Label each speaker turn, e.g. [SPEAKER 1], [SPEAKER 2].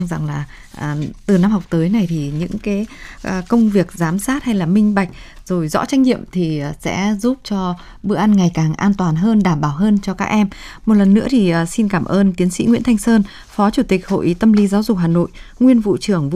[SPEAKER 1] rằng là từ năm học tới này thì những cái công việc giám sát hay là minh bạch rồi rõ trách nhiệm thì sẽ giúp cho bữa ăn ngày càng an toàn hơn, đảm bảo hơn cho các em. Một lần nữa thì xin cảm ơn tiến sĩ Nguyễn Thanh Sơn, Phó Chủ tịch Hội Tâm lý Giáo dục Hà Nội, nguyên vụ trưởng